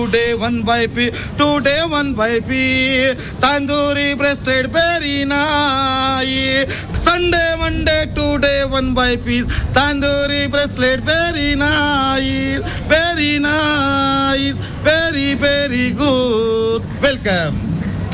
Today one by P, today one by P, tandoori breasted very nice. Sunday, Monday, today one by P, tandoori breasted very nice, very nice, very, very good. Welcome.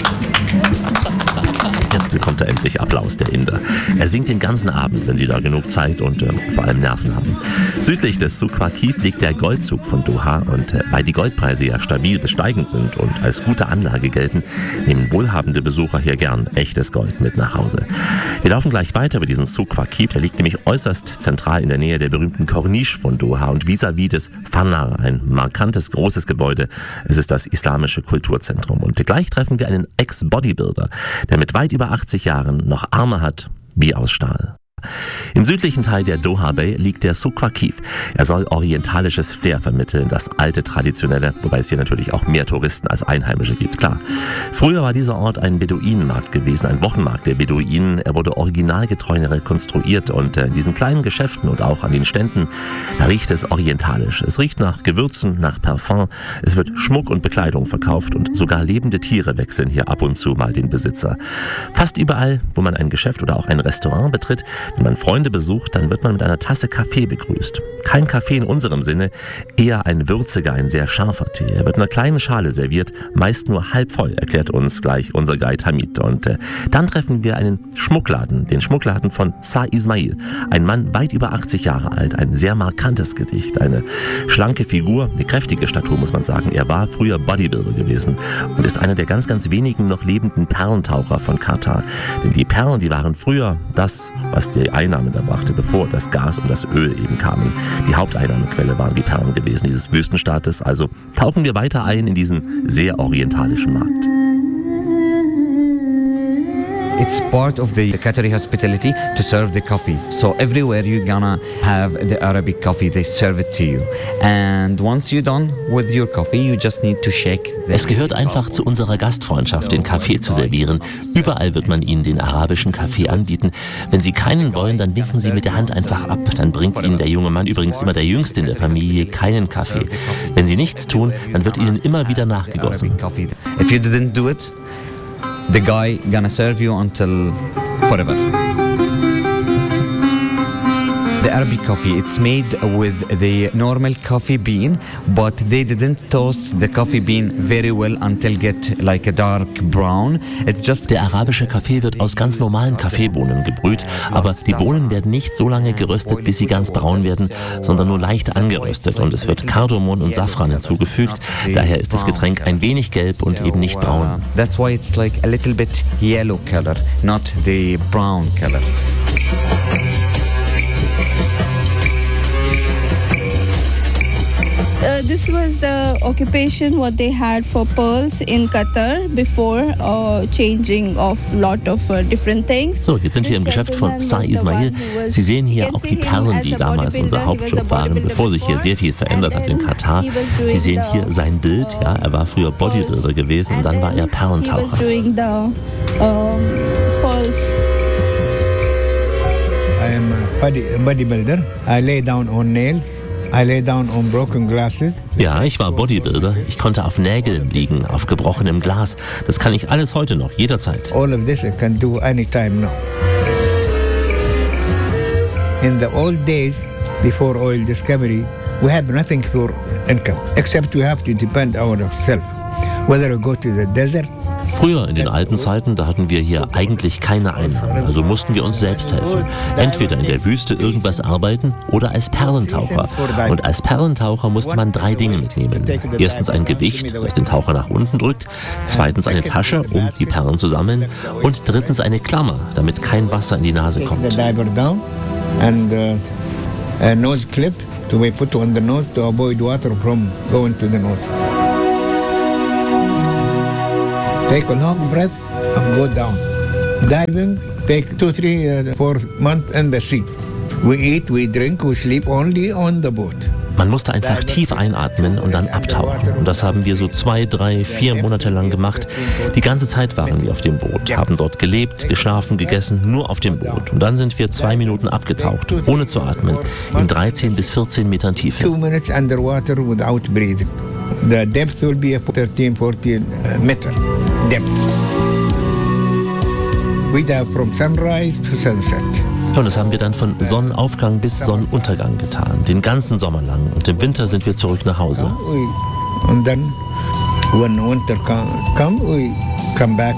Jetzt bekommt er endlich Applaus, der Inder. Er singt den ganzen Abend, wenn Sie da genug Zeit und vor allem Nerven haben. Südlich des Souq Waqif liegt der Goldzug von Doha und weil die Goldpreise ja stabil bis steigend sind und als gute Anlage gelten, nehmen wohlhabende Besucher hier gern echtes Gold mit nach Hause. Wir laufen gleich weiter über diesen Souq Waqif, der liegt nämlich äußerst zentral in der Nähe der berühmten Corniche von Doha und vis-à-vis des Fanar, ein markantes, großes Gebäude. Es ist das islamische Kulturzentrum und gleich treffen wir einen Ex-Bodybuilder, der mit weit über 80 Jahren noch Arme hat wie aus Stahl. Im südlichen Teil der Doha Bay liegt der Souq Waqif. Er soll orientalisches Flair vermitteln, das alte, traditionelle, wobei es hier natürlich auch mehr Touristen als Einheimische gibt, klar. Früher war dieser Ort ein Beduinenmarkt gewesen, ein Wochenmarkt der Beduinen. Er wurde originalgetreu rekonstruiert und in diesen kleinen Geschäften und auch an den Ständen, da riecht es orientalisch. Es riecht nach Gewürzen, nach Parfum, es wird Schmuck und Bekleidung verkauft und sogar lebende Tiere wechseln hier ab und zu mal den Besitzer. Fast überall, wo man ein Geschäft oder auch ein Restaurant betritt, wenn man Freunde besucht, dann wird man mit einer Tasse Kaffee begrüßt. Kein Kaffee in unserem Sinne, eher ein würziger, ein sehr scharfer Tee. Er wird in einer kleinen Schale serviert, meist nur halb voll, erklärt uns gleich unser Guide Hamid. Und dann treffen wir einen Schmuckladen, den Schmuckladen von Sa Ismail. Ein Mann weit über 80 Jahre alt, ein sehr markantes Gesicht, eine schlanke Figur, eine kräftige Statur, muss man sagen. Er war früher Bodybuilder gewesen und ist einer der ganz, ganz wenigen noch lebenden Perlentaucher von Katar. Denn die Perlen, die waren früher das, was die Einnahmen da brachte, bevor das Gas und das Öl eben kamen. Die Haupteinnahmequelle waren die Perlen gewesen, dieses Wüstenstaates. Also tauchen wir weiter ein in diesen sehr orientalischen Markt. It's part of the Qatari hospitality to serve the coffee. So everywhere you're gonna have the Arabic coffee, they serve it to you. And once you're done with your coffee, you just need to shake the... Es gehört einfach zu unserer Gastfreundschaft, den Kaffee zu servieren. Überall wird man Ihnen den arabischen Kaffee anbieten. Wenn Sie keinen wollen, dann winken Sie mit der Hand einfach ab. Dann bringt Ihnen der junge Mann, übrigens immer der Jüngste in der Familie, keinen Kaffee. Wenn Sie nichts tun, dann wird Ihnen immer wieder nachgegossen. If you didn't do it, the guy gonna serve you until forever. The Arabic coffee, it's made with the normal coffee bean, but they didn't toast the coffee bean very well until get like a dark brown. It's just Der arabische Kaffee wird aus ganz normalen Kaffeebohnen gebrüht, aber die Bohnen werden nicht so lange geröstet, bis sie ganz braun werden, sondern nur leicht angeröstet und es wird Kardamom und Safran hinzugefügt. Daher ist das Getränk ein wenig gelb und eben nicht braun. That's why it's like a little bit yellow color, not the brown color. This was the occupation what they had for pearls in Qatar before changing of lot of different things. So, jetzt sind wir im Geschäft von Sa Ismail. Sie sehen hier auch die Perlen, die damals unser Hauptjob waren, bevor sich hier sehr viel verändert hat in Katar. Sie sehen hier sein Bild, ja, er war früher Bodybuilder gewesen und dann war er Perlentaucher. I am a bodybuilder. I lay down on nails. I lay down on broken glasses. Ja, ich war Bodybuilder. Ich konnte auf Nägeln liegen, auf gebrochenem Glas. Das kann ich alles heute noch, jederzeit. All of this I can do anytime now. In the old days, before oil discovery, we had nothing for income, except we have to depend on ourselves. Whether we go to the desert. Früher in den alten Zeiten, da hatten wir hier eigentlich keine Einnahmen, also mussten wir uns selbst helfen. Entweder in der Wüste irgendwas arbeiten oder als Perlentaucher. Und als Perlentaucher musste man 3 Dinge mitnehmen. Erstens ein Gewicht, das den Taucher nach unten drückt. Zweitens eine Tasche, um die Perlen zu sammeln. Und drittens eine Klammer, damit kein Wasser in die Nase kommt. And a nose clip to be put on the nose to avoid water from going to the nose. Take a long breath and go down. Diving, take 2, 3, 4 months in the sea. We eat, we drink, we sleep only on the boat. Man musste einfach tief einatmen und dann abtauchen. Und das haben wir so 2, 3, 4 Monate lang gemacht. Die ganze Zeit waren wir auf dem Boot, haben dort gelebt, geschlafen, gegessen, nur auf dem Boot. Und dann sind wir 2 Minuten abgetaucht, ohne zu atmen, in 13 bis 14 Metern Tiefe. 2 minutes underwater without breathing. The depth will be 13, 14 meter depth. We dive from sunrise to sunset. Und das haben wir dann von Sonnenaufgang bis Sonnenuntergang getan, den ganzen Sommer lang. Und im Winter sind wir zurück nach Hause. And then, when winter comes, we come back.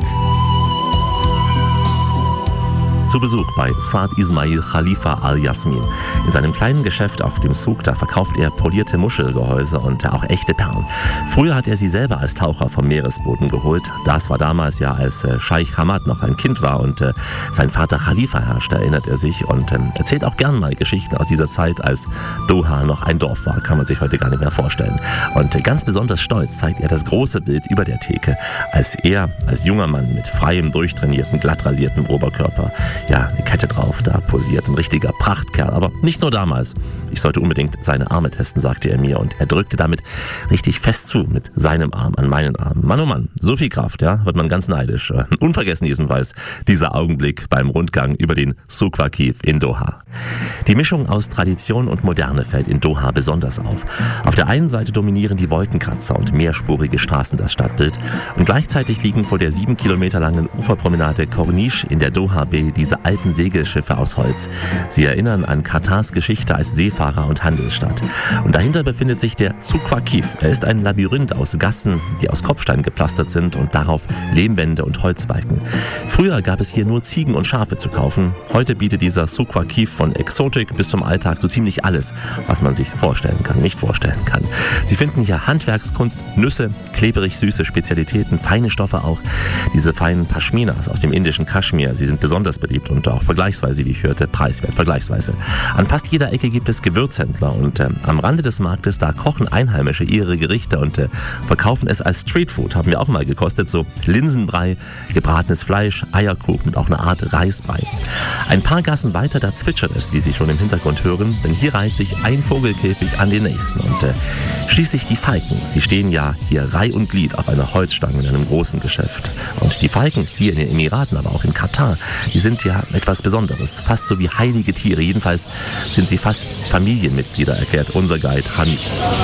Zu Besuch bei Saad Ismail Khalifa Al-Yasmin. In seinem kleinen Geschäft auf dem Souk, da verkauft er polierte Muschelgehäuse und auch echte Perlen. Früher hat er sie selber als Taucher vom Meeresboden geholt. Das war damals ja, als Scheich Hamad noch ein Kind war und sein Vater Khalifa herrschte, erinnert er sich und erzählt auch gern mal Geschichten aus dieser Zeit, als Doha noch ein Dorf war. Kann man sich heute gar nicht mehr vorstellen. Und ganz besonders stolz zeigt er das große Bild über der Theke, als er als junger Mann mit freiem, durchtrainierten, glatt rasiertem Oberkörper, ja, eine Kette drauf, da posiert ein richtiger Prachtkerl. Aber nicht nur damals. Ich sollte unbedingt seine Arme testen, sagte er mir. Und er drückte damit richtig fest zu, mit seinem Arm an meinen Arm. Mann, oh Mann, so viel Kraft, ja, wird man ganz neidisch. Unvergessen jedenfalls dieser Augenblick beim Rundgang über den Souk Waqif in Doha. Die Mischung aus Tradition und Moderne fällt in Doha besonders auf. Auf der einen Seite dominieren die Wolkenkratzer und mehrspurige Straßen das Stadtbild. Und gleichzeitig liegen vor der 7 Kilometer langen Uferpromenade Corniche in der Doha Bay diese alten Segelschiffe aus Holz. Sie erinnern an Katars Geschichte als Seefahrer- und Handelsstadt. Und dahinter befindet sich der Souk Waqif. Er ist ein Labyrinth aus Gassen, die aus Kopfstein gepflastert sind und darauf Lehmwände und Holzbalken. Früher gab es hier nur Ziegen und Schafe zu kaufen. Heute bietet dieser Souk Waqif von Exotik bis zum Alltag so ziemlich alles, was man sich vorstellen kann, nicht vorstellen kann. Sie finden hier Handwerkskunst, Nüsse, klebrig süße Spezialitäten, feine Stoffe auch. Diese feinen Pashminas aus dem indischen Kaschmir, sie sind besonders beliebt und auch vergleichsweise, wie ich hörte, preiswert, vergleichsweise. An fast jeder Ecke gibt es Gewürzhändler und am Rande des Marktes, da kochen Einheimische ihre Gerichte und verkaufen es als Streetfood, haben wir auch mal gekostet, so Linsenbrei, gebratenes Fleisch, Eierkuchen und auch eine Art Reisbrei. Ein paar Gassen weiter, da zwitschert es, wie Sie schon im Hintergrund hören, denn hier reiht sich ein Vogelkäfig an den nächsten und schließlich die Falken. Sie stehen ja hier Reih und Glied auf einer Holzstange in einem großen Geschäft. Und die Falken hier in den Emiraten, aber auch in Katar, die sind ja etwas Besonderes, fast so wie heilige Tiere. Jedenfalls sind sie fast Familienmitglieder, erklärt unser Guide Hamid.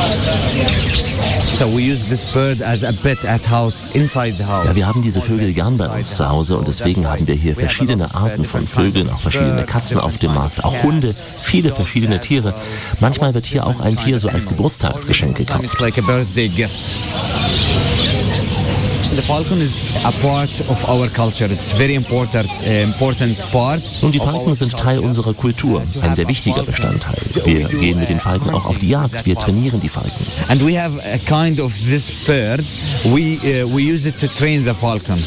So we use this bird as a pet at house, inside the house. Ja, wir haben diese Vögel gern bei uns zu Hause und deswegen haben wir hier verschiedene Arten von Vögeln, auch verschiedene Katzen auf dem Markt, auch Hunde, viele verschiedene Tiere. Manchmal wird hier auch ein Tier so als Geburtstagsgeschenk gekauft. It's like a birthday gift. The falcon is a part of our culture. It's very important part. Und die Falken sind Teil unserer Kultur, ein sehr wichtiger Bestandteil. Wir gehen mit den Falken auch auf die Jagd, wir trainieren die Falken. And we have a kind of this bird. We use it to train the falcon.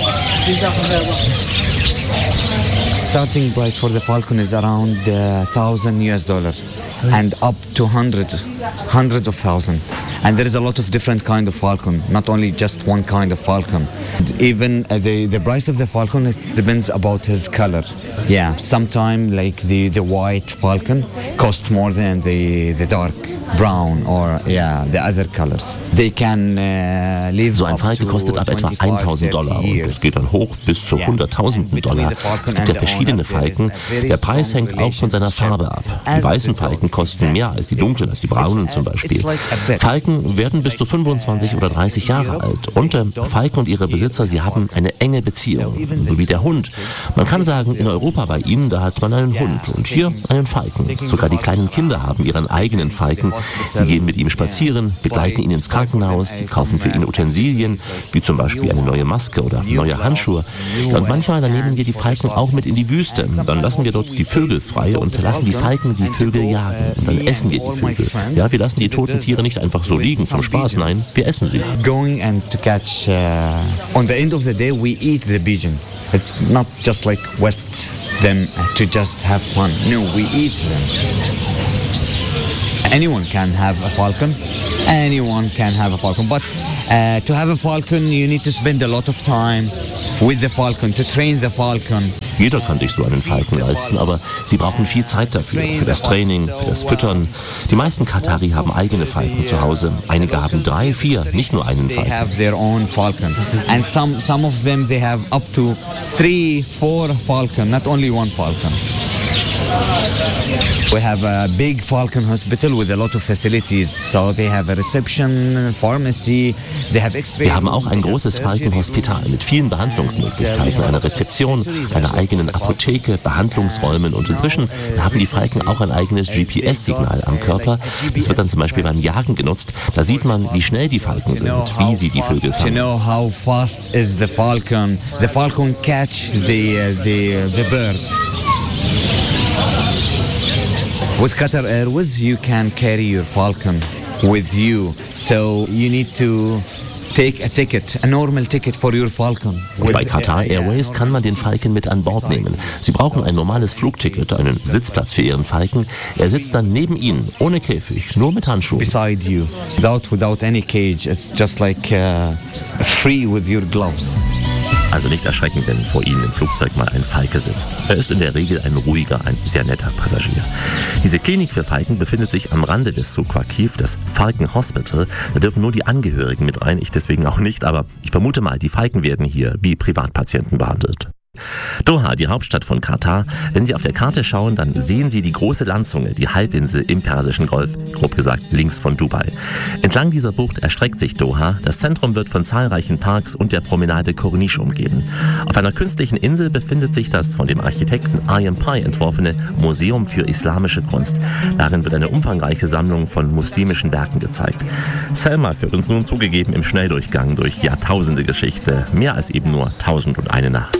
Starting price for the falcon is around $1,000 and up to hundreds of thousands. And there is a lot of different kind of falcon, not only just one kind of falcon. Even the price of the falcon, it depends about his color. Yeah, sometimes like the white falcon cost more than the dark brown or the other colors. They can live. So ein Falke kostet ab etwa $1.000 und es geht dann hoch bis zu $100.000. Es gibt ja verschiedene Falken. Der Preis hängt auch von seiner Farbe ab. Die weißen Falken kosten mehr als die dunklen, als die braunen zum Beispiel. Falken werden bis zu 25 oder 30 Jahre alt. Und Falken und ihre Besitzer, sie haben eine enge Beziehung, so wie der Hund. Man kann sagen, in Europa bei ihnen, da hat man einen Hund und hier einen Falken. Sogar die kleinen Kinder haben ihren eigenen Falken. Sie gehen mit ihm spazieren, begleiten ihn ins Krankenhaus, sie kaufen für ihn Utensilien, wie zum Beispiel eine neue Maske oder neue Handschuhe. Und manchmal dann nehmen wir die Falken auch mit in die Wüste. Dann lassen wir dort die Vögel frei und lassen die Falken die Vögel jagen. Und dann essen wir die Vögel. Ja, wir lassen die toten Tiere nicht einfach so liegen zum Spaß, nein, wir essen sie. Going and to catch, on the end of the day we eat the pigeon. It's not just like waste them to just have fun. No, we eat them. Anyone can have a falcon. Anyone can have a falcon. But to have a falcon, you need to spend a lot of time with the falcon, to train the falcon. Jeder kann sich so einen Falken leisten, aber sie brauchen viel Zeit dafür, für das Training, für das Füttern. Die meisten Katari haben eigene Falken zu Hause. Einige haben 3, 4, nicht nur einen They Falken. have their own falcon, and some of them they have up to 3, 4 falcon, not only one falcon. We have a big falcon hospital with a lot of facilities. So they have a reception, pharmacy, they have X-ray. Wir haben auch ein großes Falkenhospital mit vielen Behandlungsmöglichkeiten, einer Rezeption, einer eigenen Apotheke, Behandlungsräumen und inzwischen haben die Falken auch ein eigenes GPS-Signal am Körper. Das wird dann zum Beispiel beim Jagen genutzt. Da sieht man, wie schnell die Falken sind, wie sie die Vögel To fangen. know how fast is the falcon catch the bird. With Qatar Airways, you can carry your falcon with you. So you need to take a ticket, a normal ticket for your falcon. Bei Qatar Airways kann man den Falken mit an Bord nehmen. Sie brauchen ein normales Flugticket, einen Sitzplatz für Ihren Falken. Er sitzt dann neben Ihnen, ohne Käfig, nur mit Handschuhen. Beside you, without any cage. It's just like free with your gloves. Also nicht erschrecken, wenn vor Ihnen im Flugzeug mal ein Falke sitzt. Er ist in der Regel ein ruhiger, ein sehr netter Passagier. Diese Klinik für Falken befindet sich am Rande des Souq Waqif, das Falken Hospital. Da dürfen nur die Angehörigen mit rein, ich deswegen auch nicht, aber ich vermute mal, die Falken werden hier wie Privatpatienten behandelt. Doha, die Hauptstadt von Katar. Wenn Sie auf der Karte schauen, dann sehen Sie die große Landzunge, die Halbinsel im Persischen Golf, grob gesagt links von Dubai. Entlang dieser Bucht erstreckt sich Doha. Das Zentrum wird von zahlreichen Parks und der Promenade Corniche umgeben. Auf einer künstlichen Insel befindet sich das von dem Architekten Ayem Pai entworfene Museum für islamische Kunst. Darin wird eine umfangreiche Sammlung von muslimischen Werken gezeigt. Selma führt uns nun zugegeben im Schnelldurchgang durch Jahrtausende Geschichte, mehr als eben nur 1001 Nacht.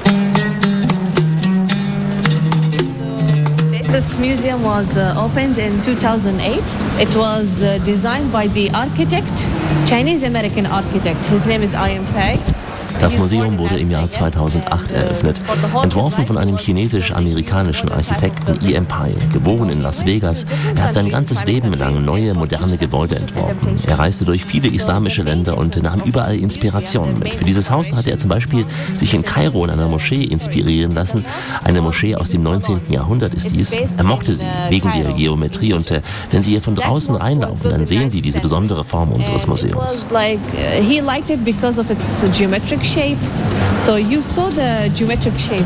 This museum was opened in 2008. It was designed by the architect, Chinese-American architect. His name is Ayem Pai. Das Museum wurde im Jahr 2008 eröffnet, entworfen von einem chinesisch-amerikanischen Architekten Ayem Pai, geboren in Las Vegas. Er hat sein ganzes Leben lang neue, moderne Gebäude entworfen. Er reiste durch viele islamische Länder und nahm überall Inspirationen mit. Für dieses Haus hat er zum Beispiel sich in Kairo in einer Moschee inspirieren lassen. Eine Moschee aus dem 19. Jahrhundert ist dies. Er mochte sie wegen der Geometrie und wenn Sie hier von draußen reinlaufen, dann sehen Sie diese besondere Form unseres Museums. He liked it because of its geometric shape. So you saw the geometric shape.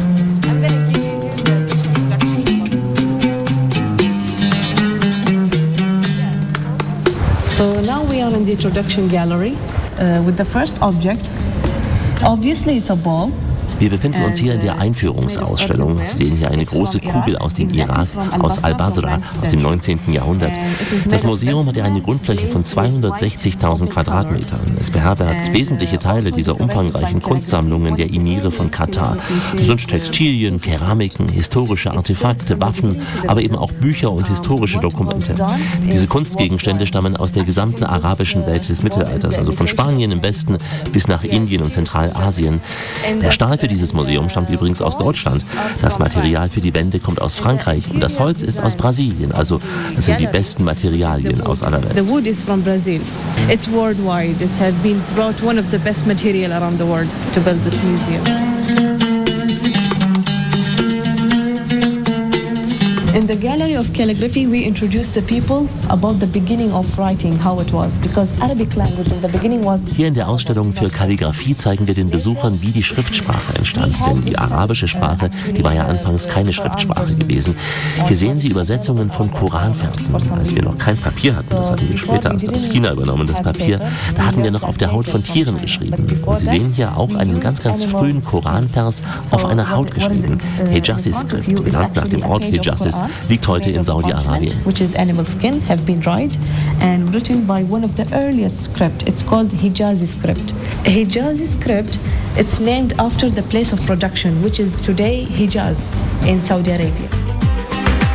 So now we are in the introduction gallery with the first object. Obviously it's a ball. Wir befinden uns hier in der Einführungsausstellung. Sie sehen hier eine große Kugel aus dem Irak, aus Al-Basra, aus dem 19. Jahrhundert. Das Museum hat ja eine Grundfläche von 260.000 Quadratmetern. Es beherbergt wesentliche Teile dieser umfangreichen Kunstsammlungen der Emire von Katar. Das sind Textilien, Keramiken, historische Artefakte, Waffen, aber eben auch Bücher und historische Dokumente. Diese Kunstgegenstände stammen aus der gesamten arabischen Welt des Mittelalters, also von Spanien im Westen bis nach Indien und Zentralasien. Der Stahl für dieses Museum stammt übrigens aus Deutschland. Das Material für die Wände kommt aus Frankreich und das Holz ist aus Brasilien. Also das sind die besten Materialien aus aller Welt. The wood is from Brazil. It's worldwide. It has been brought one of the best material around the world to build this museum. In the Gallery of Calligraphy, we introduced the people about the beginning of writing, how it was, because Arabic language in the beginning was... Hier in der Ausstellung für Kalligraphie zeigen wir den Besuchern, wie die Schriftsprache entstand. Denn die arabische Sprache, die war ja anfangs keine Schriftsprache gewesen. Hier sehen Sie Übersetzungen von Koranversen. Als wir noch kein Papier hatten, das hatten wir später erst aus China übernommen, das Papier, da hatten wir noch auf der Haut von Tieren geschrieben. Und Sie sehen hier auch einen ganz, ganz frühen Koranvers auf einer Haut geschrieben. Hejazis-Skript, benannt nach dem Ort Hejazis, liegt heute in Saudi-Arabien. Which is animal skin, have been dried and written by one of the earliest script. It's called Hijazi script. Hijazi script, it's named after the place of production, which is today Hijaz in Saudi Arabia.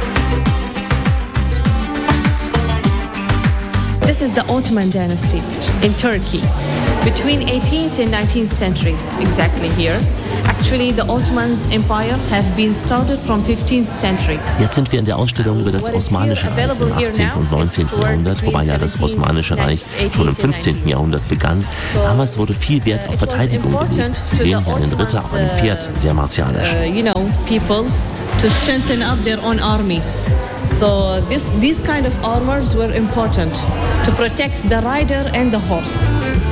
This is the Ottoman dynasty. in Turkey between 18th and 19th century, exactly here. Actually, the Ottoman Empire has been started from 15th century. Jetzt sind wir in der Ausstellung über das Osmanische Reich im 18. und 19. Jahrhundert, wobei ja das Osmanische Reich schon im 15. Jahrhundert begann. Damals wurde viel Wert auf Verteidigung gelegt. Sie sehen hier einen Ritter auf einem Pferd, sehr martialisch. People to strengthen up their own army. So these kind of armors were important to protect the rider and the horse.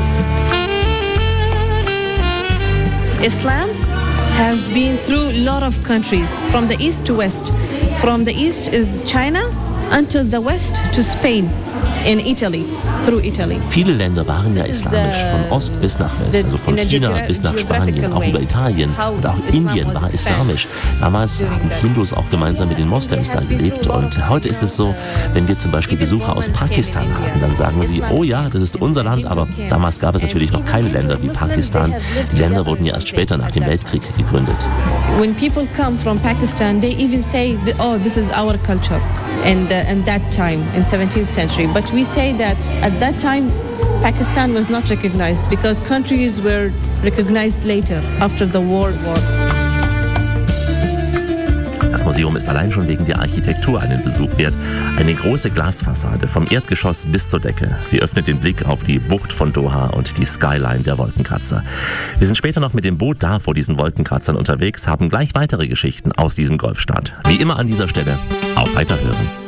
Islam has been through a lot of countries, from the east to west. From the east is China until the west to Spain in Italy, through Italy. Viele Länder waren ja islamisch, von Ost bis nach West, also von China bis nach Spanien, auch über Italien und auch Indien war islamisch. Damals haben Hindus auch gemeinsam mit den Moslems da gelebt und heute ist es so, wenn wir zum Beispiel Besucher aus Pakistan haben, dann sagen sie, oh ja, das ist unser Land, aber damals gab es natürlich noch keine Länder wie Pakistan. Die Länder wurden ja erst später nach dem Weltkrieg gegründet. When people come from Pakistan, they even say, oh, this is our culture. And that time, in 17th century. But we say that at that time, Pakistan was not recognized because countries were recognized later, after the World War. Das Museum ist allein schon wegen der Architektur einen Besuch wert. Eine große Glasfassade vom Erdgeschoss bis zur Decke. Sie öffnet den Blick auf die Bucht von Doha und die Skyline der Wolkenkratzer. Wir sind später noch mit dem Boot da vor diesen Wolkenkratzern unterwegs, haben gleich weitere Geschichten aus diesem Golfstaat. Wie immer an dieser Stelle, auf Weiterhören.